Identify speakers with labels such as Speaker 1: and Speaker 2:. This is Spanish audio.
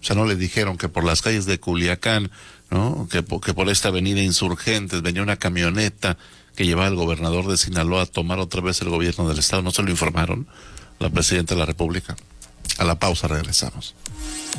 Speaker 1: sea, no le dijeron que por las calles de Culiacán, ¿no? Que por esta avenida Insurgentes venía una camioneta que llevaba al gobernador de Sinaloa a tomar otra vez el gobierno del estado. ¿No se lo informaron la presidenta de la República? A la pausa regresamos.